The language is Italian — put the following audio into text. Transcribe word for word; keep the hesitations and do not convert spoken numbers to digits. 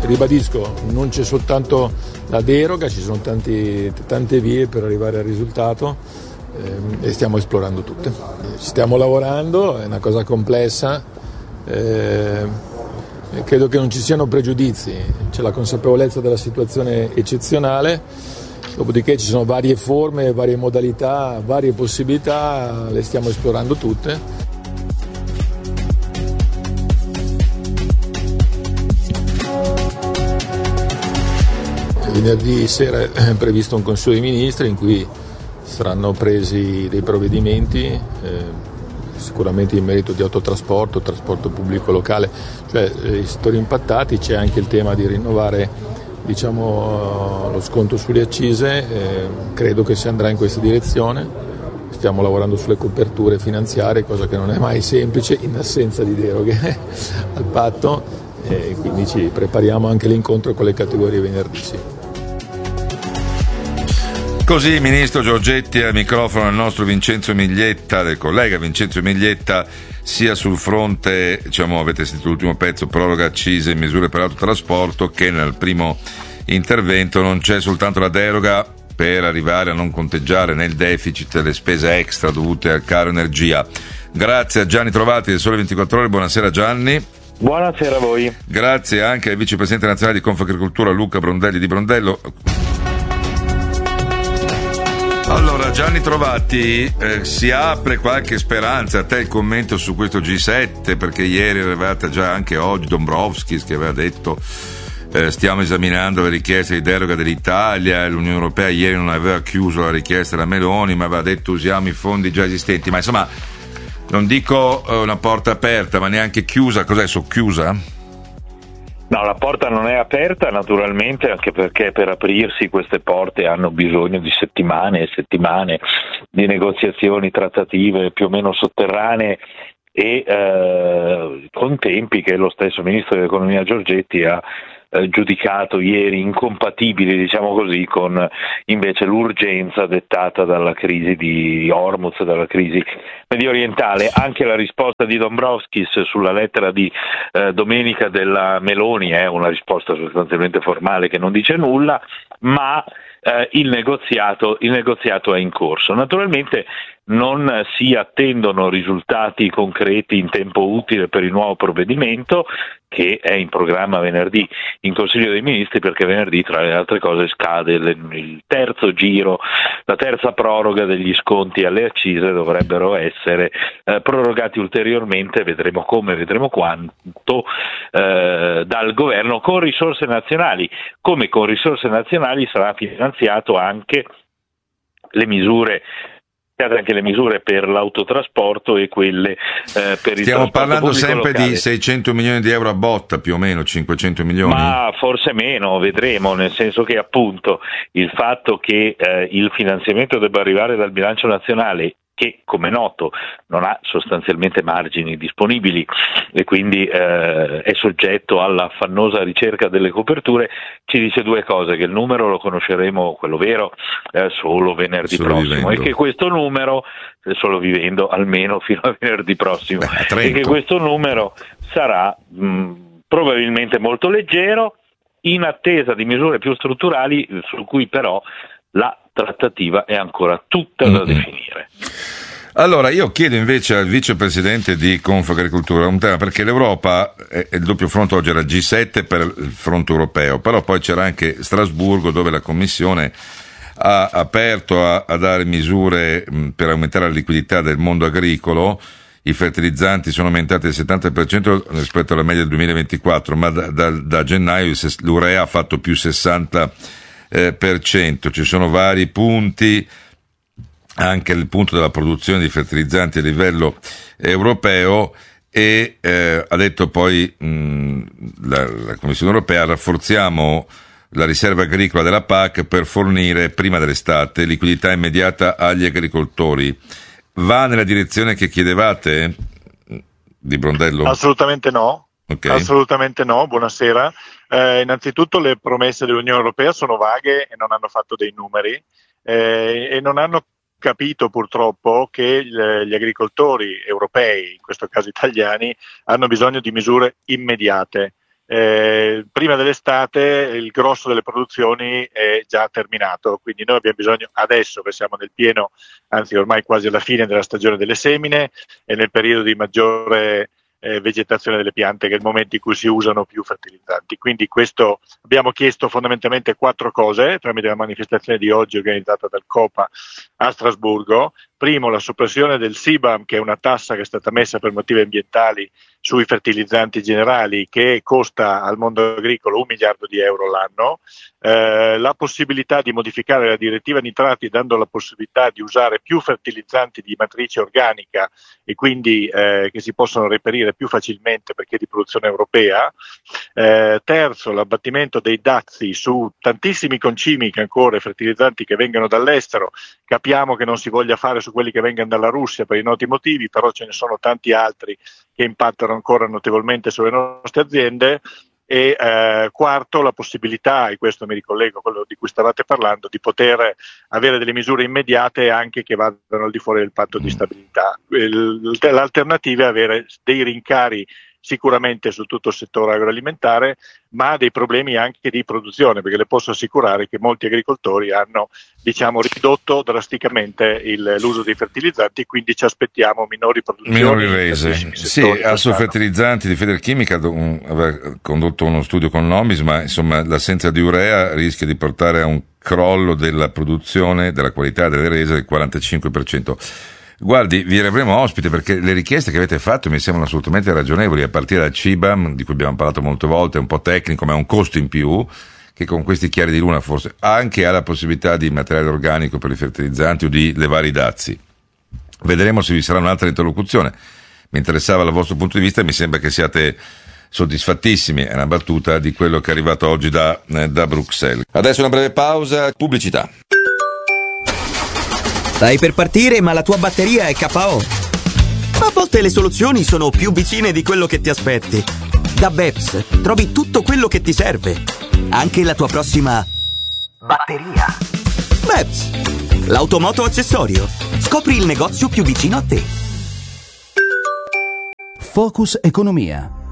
ribadisco, non c'è soltanto la deroga, ci sono tanti, tante vie per arrivare al risultato ehm, e stiamo esplorando tutte. Stiamo lavorando, è una cosa complessa, eh, credo che non ci siano pregiudizi, c'è la consapevolezza della situazione eccezionale, dopodiché ci sono varie forme, varie modalità, varie possibilità, le stiamo esplorando tutte. Venerdì sera è previsto un Consiglio dei Ministri in cui saranno presi dei provvedimenti, eh, sicuramente in merito di autotrasporto, trasporto pubblico locale, cioè eh, i settori impattati. C'è anche il tema di rinnovare diciamo, lo sconto sulle accise, eh, credo che si andrà in questa direzione. Stiamo lavorando sulle coperture finanziarie, cosa che non è mai semplice in assenza di deroghe al patto, e quindi ci prepariamo anche l'incontro con le categorie venerdì. Sì. Così il ministro Giorgetti al microfono al nostro Vincenzo Miglietta, del collega Vincenzo Miglietta, sia sul fronte, diciamo, avete sentito l'ultimo pezzo, proroga accise e misure per l'autotrasporto, che nel primo intervento non c'è soltanto la deroga per arrivare a non conteggiare nel deficit le spese extra dovute al caro energia. Grazie a Gianni Trovati del Sole ventiquattro Ore, buonasera Gianni. Buonasera a voi. Grazie anche al vicepresidente nazionale di Confagricoltura Luca Brondelli di Brondello. Allora Gianni Trovati, eh, si apre qualche speranza, a te il commento su questo G sette, perché ieri è arrivata già anche oggi Dombrovskis che aveva detto eh, stiamo esaminando le richieste di deroga dell'Italia, l'Unione Europea ieri non aveva chiuso la richiesta della Meloni ma aveva detto usiamo i fondi già esistenti, ma insomma non dico eh, una porta aperta ma neanche chiusa, cos'è, socchiusa? No, la porta non è aperta naturalmente, anche perché per aprirsi queste porte hanno bisogno di settimane e settimane di negoziazioni trattative più o meno sotterranee e eh, con tempi che lo stesso Ministro dell'Economia Giorgetti ha eh, giudicato ieri incompatibili, diciamo così, con invece l'urgenza dettata dalla crisi di Hormuz, dalla crisi medio orientale. Anche la risposta di Dombrovskis sulla lettera di eh, domenica della Meloni è una risposta sostanzialmente formale che non dice nulla, ma eh, il negoziato, il negoziato è in corso. Naturalmente non si attendono risultati concreti in tempo utile per il nuovo provvedimento che è in programma venerdì in Consiglio dei Ministri, perché venerdì tra le altre cose scade il terzo giro, la terza proroga degli sconti alle accise, dovrebbero essere eh, prorogati ulteriormente, vedremo come, vedremo quanto, eh, dal governo con risorse nazionali. Come con risorse nazionali sarà finanziato anche le misure anche le misure per l'autotrasporto e quelle eh, per il stiamo parlando sempre locale. Di seicento milioni di euro a botta, più o meno cinquecento milioni, ma forse meno, vedremo, nel senso che appunto il fatto che eh, il finanziamento debba arrivare dal bilancio nazionale, che come noto non ha sostanzialmente margini disponibili e quindi eh, è soggetto all'affannosa ricerca delle coperture, ci dice due cose: che il numero lo conosceremo, quello vero, eh, solo venerdì solo prossimo vivendo. E che questo numero, solo vivendo almeno fino a venerdì prossimo, Beh, e che questo numero sarà mh, probabilmente molto leggero, in attesa di misure più strutturali su cui però la trattativa è ancora tutta da mm-hmm. definire. Allora io chiedo invece al vicepresidente di Confagricoltura un tema, perché l'Europa è il doppio fronte, oggi era il G sette per il fronte europeo, però poi c'era anche Strasburgo dove la Commissione ha aperto a, a dare misure mh, per aumentare la liquidità del mondo agricolo. I fertilizzanti sono aumentati del settanta per cento rispetto alla media del duemilaventiquattro, ma da, da, da gennaio l'urea ha fatto più sessanta eh, per cento. Ci sono vari punti, anche il punto della produzione di fertilizzanti a livello europeo, e eh, ha detto poi mh, la, la Commissione europea: rafforziamo la riserva agricola della P A C per fornire prima dell'estate liquidità immediata agli agricoltori. Va nella direzione che chiedevate, di Brondello? Assolutamente no. Okay. Assolutamente no, buonasera. Eh, innanzitutto le promesse dell'Unione Europea sono vaghe e non hanno fatto dei numeri eh, e non hanno capito purtroppo che gli agricoltori europei, in questo caso italiani, hanno bisogno di misure immediate. Eh, prima dell'estate il grosso delle produzioni è già terminato, quindi noi abbiamo bisogno adesso che siamo nel pieno, anzi ormai quasi alla fine della stagione delle semine e nel periodo di maggiore eh, vegetazione delle piante, che è il momento in cui si usano più fertilizzanti. Quindi questo abbiamo chiesto fondamentalmente quattro cose tramite la manifestazione di oggi organizzata dal COPA a Strasburgo. Primo, la soppressione del C B A M, che è una tassa che è stata messa per motivi ambientali sui fertilizzanti generali, che costa al mondo agricolo un miliardo di euro l'anno, eh, la possibilità di modificare la direttiva nitrati dando la possibilità di usare più fertilizzanti di matrice organica e quindi eh, che si possono reperire più facilmente perché di produzione europea. Eh, terzo, l'abbattimento dei dazi su tantissimi concimici ancora, fertilizzanti che vengono dall'estero. Capiamo che non si voglia fare su quelli che vengono dalla Russia per i noti motivi, però ce ne sono tanti altri che impattano ancora notevolmente sulle nostre aziende. E eh, quarto, la possibilità, e questo mi ricollego a quello di cui stavate parlando, di poter avere delle misure immediate anche che vadano al di fuori del patto di stabilità. L'alternativa è avere dei rincari sicuramente su tutto il settore agroalimentare, ma dei problemi anche di produzione, perché le posso assicurare che molti agricoltori hanno, diciamo, ridotto drasticamente il, l'uso dei fertilizzanti e quindi ci aspettiamo minori produzioni. Minori rese. Sì, Assofertilizzanti di Federchimica aveva condotto uno studio con l'Omis, ma insomma l'assenza di urea rischia di portare a un crollo della produzione, della qualità delle rese del quarantacinque per cento. Guardi, vi avremo ospite perché le richieste che avete fatto mi sembrano assolutamente ragionevoli, a partire dal C B A M, di cui abbiamo parlato molte volte, è un po' tecnico ma è un costo in più, che con questi chiari di luna forse anche ha la possibilità di materiale organico per i fertilizzanti o di levare i dazi. Vedremo se vi sarà un'altra interlocuzione. Mi interessava il vostro punto di vista e mi sembra che siate soddisfattissimi, è una battuta, di quello che è arrivato oggi da, eh, da Bruxelles. Adesso una breve pausa, pubblicità. Stai per partire, ma la tua batteria è K O. A volte le soluzioni sono più vicine di quello che ti aspetti. Da Beps trovi tutto quello che ti serve, anche la tua prossima batteria. Beps, l'automoto accessorio. Scopri il negozio più vicino a te. Focus Economia.